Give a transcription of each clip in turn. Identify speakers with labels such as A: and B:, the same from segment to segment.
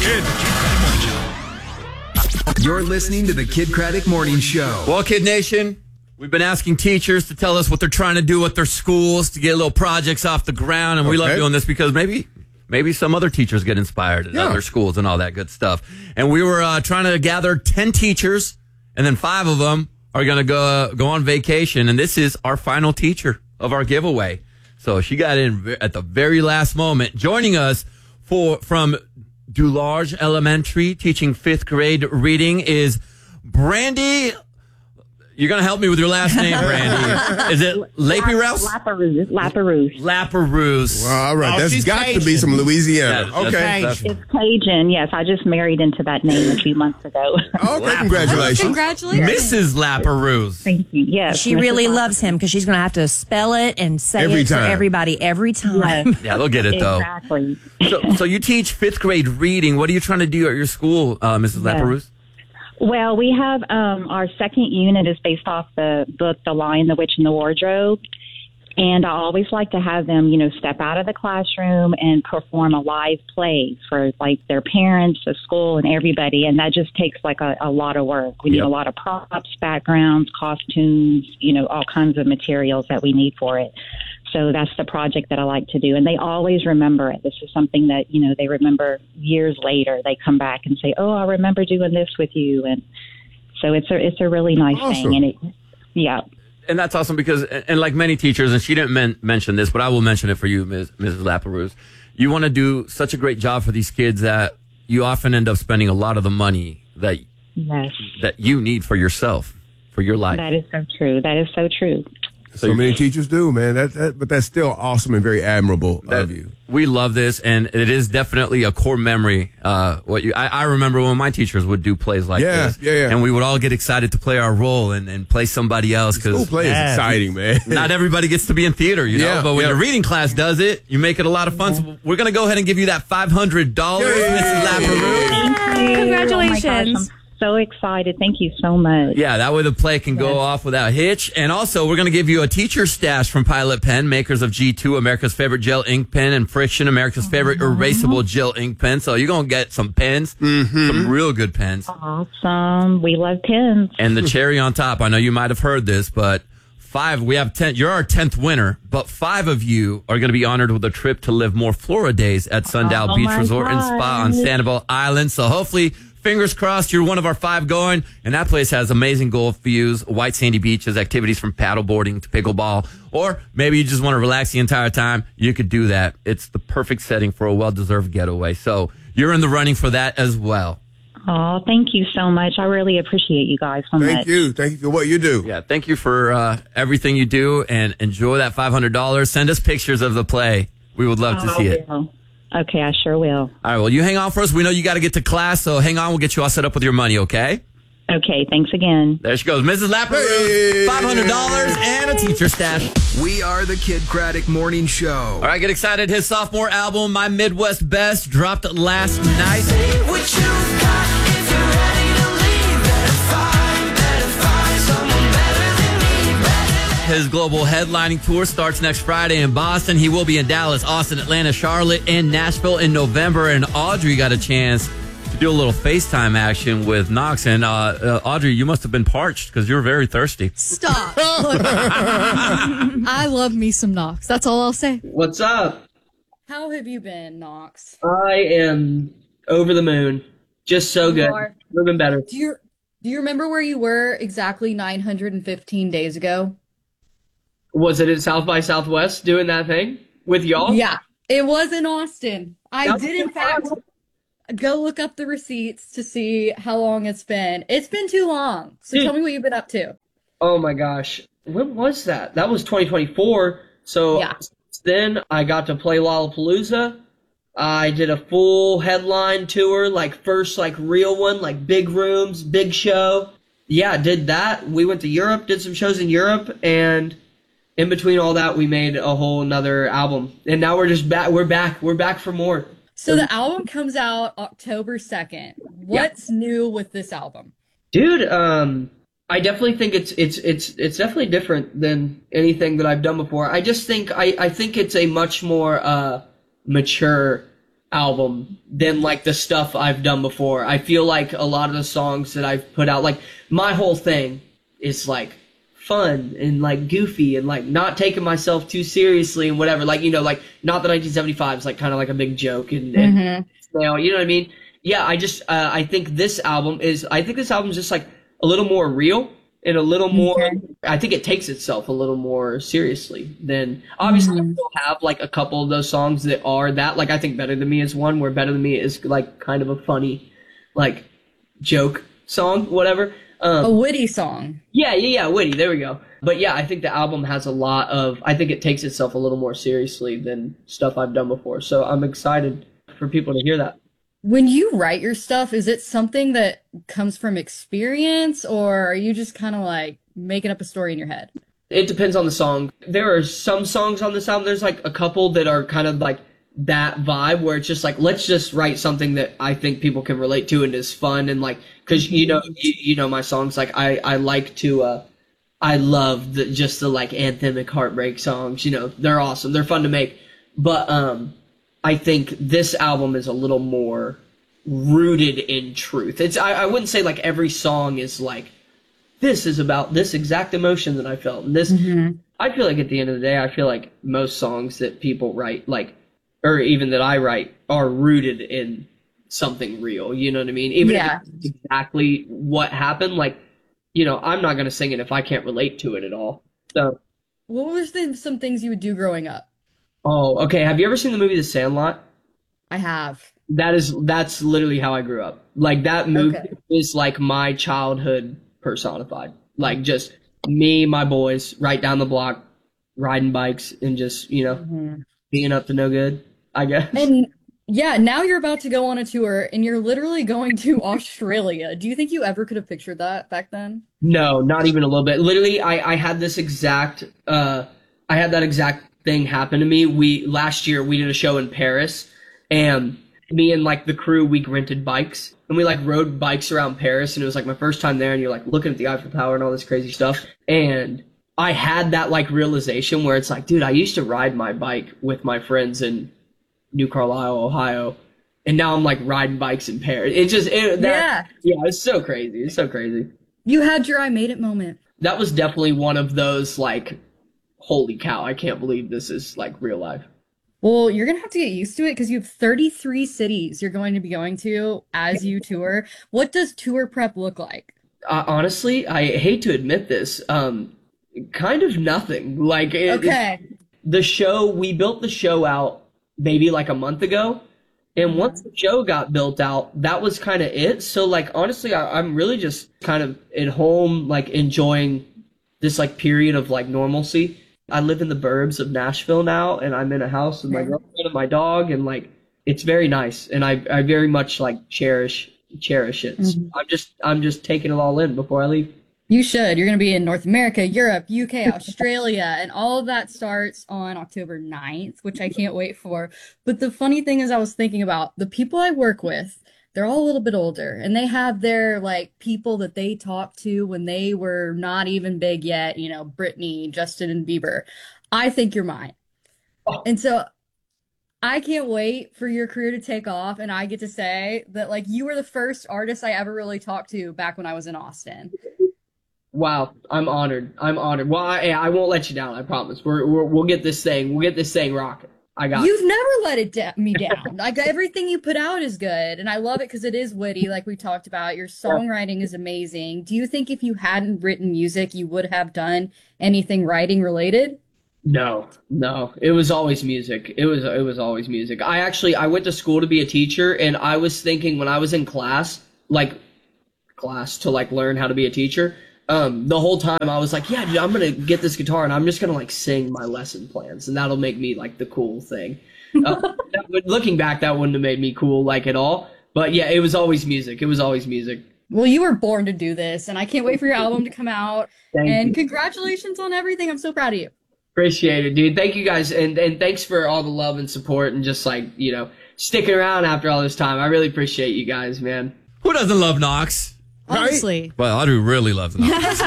A: Kid Craddock Morning Show.
B: You're listening to the Kid Craddock Morning Show.
C: Well, Kid Nation, we've been asking teachers to tell us what they're trying to do with their schools to get little projects off the ground, and we love doing this because maybe some other teachers get inspired at other schools and all that good stuff. And we were trying to gather 10 teachers, and then 5 of them are going to go on vacation, and this is our final teacher of our giveaway. So she got in at the very last moment. Joining us from Dularge Elementary, teaching 5th grade reading, is Brandy. You're going to help me with your last name, Brandy. Is it Lapierous? Laperouse.
D: Well, all right. That's got
A: Cajun.
D: to be some Louisiana.
A: Okay.
E: It's Cajun. Yes, I just married into that name a few months ago.
D: Okay, congratulations.
F: Congratulations.
C: Mrs. Laperouse.
E: Thank you. Yes,
F: She
E: Mrs.
F: really
E: Lawson.
F: loves him because she's going to have to spell it and say
D: Every
F: it for
D: time.
F: everybody every time.
E: Yes,
C: Yeah, they'll get it, though.
E: exactly.
C: So you teach 5th grade reading. What are you trying to do at your school, Mrs. Laperouse?
E: Well, we have our second unit is based off the book The Lion, the Witch, and the Wardrobe. And I always like to have them, step out of the classroom and perform a live play for, like, their parents, the school, and everybody. And that just takes, like, a lot of work. We need a lot of props, backgrounds, costumes, all kinds of materials that we need for it. So that's the project that I like to do. And they always remember it. This is something that, they remember years later. They come back and say, oh, I remember doing this with you. And so it's a really nice thing. And
C: And that's awesome because, and like many teachers, and she didn't mention this, but I will mention it for you, Mrs. Laperouse. You want to do such a great job for these kids that you often end up spending a lot of the money that you need for yourself, for your life.
E: That is so true. That is so true.
D: So many teachers do, man. But that's still awesome and very admirable of you.
C: We love this, and it is definitely a core memory. I remember when my teachers would do plays like this, and we would all get excited to play our role and play somebody else because
D: School play is exciting, man.
C: not everybody gets to be in theater, But when the reading class does it, you make it a lot of fun. So we're gonna go ahead and give you that $500, Mrs. Laperouse.
E: Thank you.
F: Congratulations.
E: Oh my gosh, I'm so excited. Thank you so much.
C: Yeah, that way the play can go off without hitch. And also, we're going to give you a teacher stash from Pilot Pen, makers of G2, America's favorite gel ink pen, and Friction, America's favorite erasable gel ink pen. So you're going to get some pens, some real good pens.
E: Awesome. We love pens.
C: And the cherry on top, I know you might have heard this, but we have 10. You're our 10th winner, but 5 of you are going to be honored with a trip to Live More Flora Days at Sundial Beach Resort and Spa on Sanibel Island. So hopefully, fingers crossed, you're one of our 5 going. And that place has amazing golf views, white sandy beaches, activities from paddleboarding to pickleball. Or maybe you just want to relax the entire time. You could do that. It's the perfect setting for a well-deserved getaway. So you're in the running for that as well.
E: Oh, thank you so much. I really appreciate you guys so much.
D: Thank you. Thank you for what you do.
C: Yeah, thank you for everything you do, and enjoy that $500. Send us pictures of the play. We would love to see it.
E: Okay, I sure will.
C: All right, well, you hang on for us. We know you got to get to class, so hang on. We'll get you all set up with your money, okay?
E: Okay, thanks again.
C: There she goes. Mrs. Laperouse, $500 and a teacher stash.
B: We are the Kid Craddock Morning Show.
C: All right, get excited. His sophomore album, My Midwest Best, dropped last night. His global headlining tour starts next Friday in Boston. He will be in Dallas, Austin, Atlanta, Charlotte, and Nashville in November. And Audrey got a chance to do a little FaceTime action with Knox. And Audrey, you must have been parched because you're very thirsty.
G: Stop. Look, I love me some Knox. That's all I'll say.
H: What's up?
G: How have you been, Knox?
H: I am over the moon. Just so good. Never been better.
G: Do you remember where you were exactly 915 days ago?
H: Was it at South by Southwest doing that thing with y'all?
G: Yeah, it was in Austin. I did, in fact, go look up the receipts to see how long it's been. It's been too long. So tell me what you've been up to.
H: Oh my gosh. When was that? That was 2024. So then I got to play Lollapalooza. I did a full headline tour, first real one, big rooms, big show. Yeah, did that. We went to Europe, did some shows in Europe, and in between all that, we made a whole another album. And now we're just back. We're back for more.
G: So the album comes out October 2nd. What's new with this album?
H: Dude, I definitely think it's definitely different than anything that I've done before. I just think I think it's a much more mature album than like the stuff I've done before. I feel like a lot of the songs that I've put out, like my whole thing is like fun and like goofy and like not taking myself too seriously and whatever. Like, you know, like Not the 1975 is like kind of like a big joke and you know what I mean? Yeah, I think this album is just like a little more real and a little more, I think it takes itself a little more seriously than, obviously I still have like a couple of those songs that are that, like I think Better Than Me is one, where Better Than Me is like kind of a funny, like joke song, whatever.
G: A witty song.
H: Yeah, witty, there we go. But yeah, I think the album has a lot of, I think it takes itself a little more seriously than stuff I've done before. So I'm excited for people to hear that.
G: When you write your stuff, is it something that comes from experience, or are you just kind of like making up a story in your head?
H: It depends on the song. There are some songs on this album, there's like a couple that are kind of like that vibe where it's just like, let's just write something that I think people can relate to and is fun. And like, cause you know my songs, like I like to, I love just the like anthemic heartbreak songs, you know, they're awesome. They're fun to make. But, I think this album is a little more rooted in truth. I wouldn't say like every song is like, this is about this exact emotion that I felt. And this, I feel like at the end of the day, I feel like most songs that people write, like, or even that I write, are rooted in something real. You know what I mean? Even if it's exactly what happened, like, you know, I'm not going to sing it if I can't relate to it at all. So,
G: what were some things you would do growing up?
H: Oh, okay. Have you ever seen the movie The Sandlot?
G: I have.
H: That's literally how I grew up. Like that movie is like my childhood personified. Like just me, my boys, right down the block, riding bikes and just, you know, being up to no good, I guess.
G: And yeah, now you're about to go on a tour and you're literally going to Australia. Do you think you ever could have pictured that back then?
H: No, not even a little bit. Literally, I had this exact, I had that exact thing happen to me. Last year we did a show in Paris, and me and like the crew, we rented bikes and we like rode bikes around Paris, and it was like my first time there, and you're like looking at the Eiffel Tower and all this crazy stuff. And I had that like realization where it's like, dude, I used to ride my bike with my friends in New Carlisle, Ohio, and now I'm like riding bikes in Paris. It's so crazy. It's so crazy.
G: You had your I made it moment.
H: That was definitely one of those like, holy cow, I can't believe this is like real life.
G: Well, you're going to have to get used to it because you have 33 cities you're going to be going to as you tour. What does tour prep look like?
H: Honestly, I hate to admit this, kind of nothing. Like, the show, we built the show out maybe like a month ago. And once the show got built out, that was kind of it. So like, honestly, I'm really just kind of at home, like enjoying this like period of like normalcy. I live in the burbs of Nashville now, and I'm in a house with my girlfriend and my dog, and like it's very nice, and I very much like cherish it. So I'm just taking it all in before I leave.
G: You should. You're going to be in North America, Europe, UK, Australia, and all of that starts on October 9th, which I can't wait for. But the funny thing is, I was thinking about the people I work with. They're all a little bit older, and they have their like people that they talked to when they were not even big yet, you know, Britney, Justin, and Bieber. I think you're mine. And so I can't wait for your career to take off, and I get to say that like you were the first artist I ever really talked to back when I was in Austin.
H: Wow, I'm honored. Well, I won't let you down. I promise. We'll get this thing rocking.
G: You've never let me down. Like everything you put out is good, and I love it because it is witty, like we talked about. Your songwriting is amazing. Do you think if you hadn't written music, you would have done anything writing related?
H: No. It was always music. It was always music. I went to school to be a teacher, and I was thinking when I was in class to like learn how to be a teacher. The whole time I was like, yeah, dude, I'm going to get this guitar and I'm just going to like sing my lesson plans, and that'll make me like the cool thing. Looking back, that wouldn't have made me cool like at all. But yeah, it was always music.
G: Well, you were born to do this, and I can't wait for your album to come out. And congratulations on everything. I'm so proud of you.
H: Appreciate it, dude. Thank you guys. And thanks for all the love and support and just like, you know, sticking around after all this time. I really appreciate you guys, man.
C: Who doesn't love Knox?
F: Honestly.
C: Well, I do really love the Knox.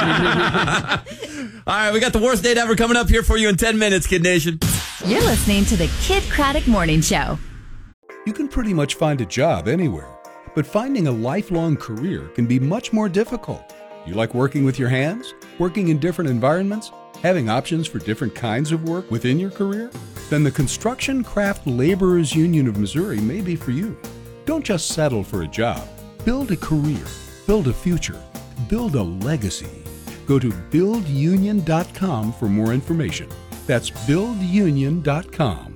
C: All right, we got the worst date ever coming up here for you in 10 minutes, Kid Nation.
I: You're listening to the Kid Craddock Morning Show. You can pretty much find a job anywhere, but finding a lifelong career can be much more difficult. You like working with your hands? Working in different environments? Having options for different kinds of work within your career? Then the Construction Craft Laborers Union of Missouri may be for you. Don't just settle for a job. Build a career. Build a future. Build a legacy. Go to buildunion.com for more information. That's buildunion.com.